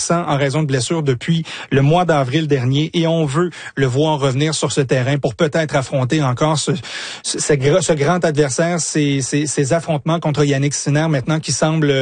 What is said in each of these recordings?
absent en raison de blessures depuis le mois d'avril dernier et on veut le voir revenir sur ce terrain pour peut-être affronter encore ce grand adversaire, ces affrontements contre Yannick Sinner maintenant qui semble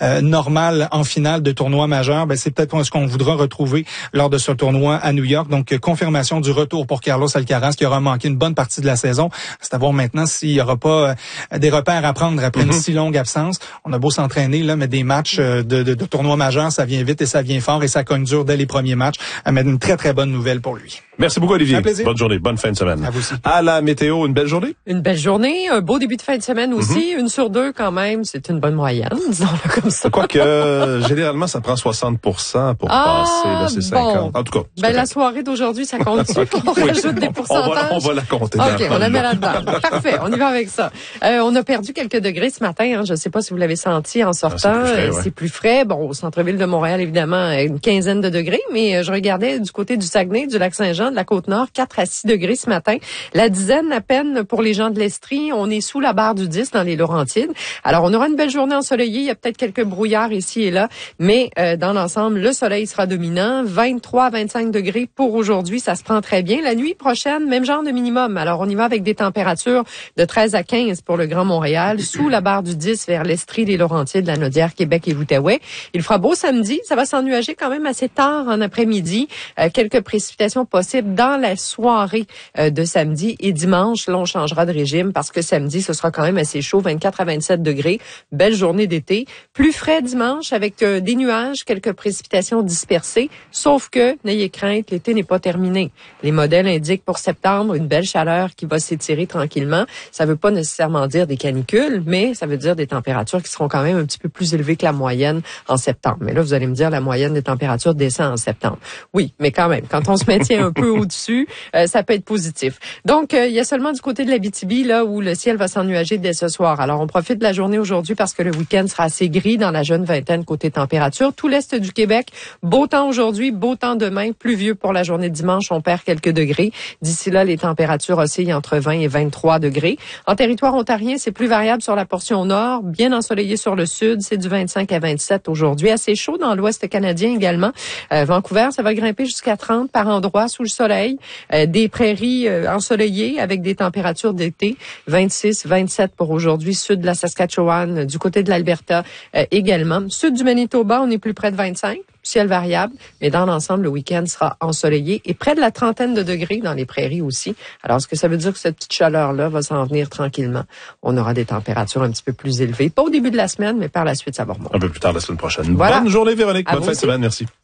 normal en finale de tournoi majeur. C'est peut-être ce qu'on voudra retrouver lors de ce tournoi à New York. Donc, confirmation du retour pour Carlos Alcaraz qui aura manqué une bonne partie de la saison. C'est à voir maintenant s'il n'y aura pas des repères à prendre après une si longue absence. On a beau s'entraîner, là, mais des matchs de tournoi majeur, ça vient vite et ça vient fort et ça cogne dur dès les premiers matchs. Mais une très, très bonne nouvelle pour lui. Merci beaucoup, Olivier. Un plaisir. Bonne journée, bonne fin de semaine. À vous aussi. À la météo, une belle journée? Une belle journée, un beau début de fin de semaine aussi. 1 sur 2 quand même, c'est une bonne moyenne, disons-le comme ça. Quoique, généralement, ça prend 60% pour passer, là, c'est 50. Bon. En tout cas. La soirée d'aujourd'hui, ça compte. On rajoute des pourcentages. On va la compter. OK, on la met là-dedans. Parfait, on y va avec ça. On a perdu quelques degrés ce matin. Je ne sais pas si vous l'avez senti en sortant. C'est plus frais. Bon, au centre-ville de Montréal, évidemment, une quinzaine de degrés. Mais je regardais du côté du Saguenay, du Lac-Saint-Jean, de la Côte-Nord, 4 à 6 degrés ce matin. La dizaine à peine pour les gens de l'Estrie. On est sous la barre du 10 dans les Laurentides. Alors, on aura une belle journée ensoleillée. Il y a peut-être quelques brouillards ici et là. Mais dans l'ensemble, le soleil sera dominant. 23 à 25 degrés pour aujourd'hui. Ça se prend très bien. La nuit prochaine, même genre de minimum. Alors, on y va avec des températures de 13 à 15 pour le Grand Montréal, sous la barre du 10 vers l'Estrie, les Laurentides, la Naudière, Québec et l'Outaouais. Il fera beau samedi. Ça va s'ennuager quand même assez tard en après-midi. Quelques précipitations possibles dans la soirée de samedi et dimanche. Là, on changera de régime parce que samedi, ce sera quand même assez chaud, 24 à 27 degrés. Belle journée d'été. Plus frais dimanche avec des nuages, quelques précipitations dispersées. Sauf que, n'ayez crainte, l'été n'est pas terminé. Les modèles indiquent pour septembre une belle chaleur qui va s'étirer tranquillement. Ça veut pas nécessairement dire des canicules, mais ça veut dire des températures qui seront quand même un petit peu plus élevées que la moyenne en septembre. Mais là, vous allez me dire, la moyenne des températures descend en septembre. Oui, mais quand même, quand on se maintient un peu au-dessus, ça peut être positif. Donc, il y a seulement du côté de l'Abitibi, là, où le ciel va s'ennuager dès ce soir. Alors, on profite de la journée aujourd'hui parce que le week-end sera assez gris dans la jeune vingtaine côté température. Tout l'est du Québec, beau temps aujourd'hui, beau temps demain, pluvieux pour la journée de dimanche, on perd quelques degrés. D'ici là, les températures oscillent entre 20 et 23 degrés. En territoire ontarien, c'est plus variable sur la portion nord, bien ensoleillé sur le sud, c'est du 25 à 27 aujourd'hui. Assez chaud dans l'ouest canadien également. Vancouver, ça va grimper jusqu'à 30 par endroit sous le soleil. Des prairies ensoleillées avec des températures d'été, 26, 27 pour aujourd'hui. Sud de la Saskatchewan, du côté de l'Alberta également. Sud du Manitoba, on est plus près de 25. Ciel variable, mais dans l'ensemble, le week-end sera ensoleillé et près de la trentaine de degrés dans les prairies aussi. Alors, est-ce que ça veut dire que cette petite chaleur-là va s'en venir tranquillement? On aura des températures un petit peu plus élevées. Pas au début de la semaine, mais par la suite, ça va remonter. Un peu plus tard la semaine prochaine. Voilà. Bonne journée, Véronique. À Bonne fin de semaine. Merci.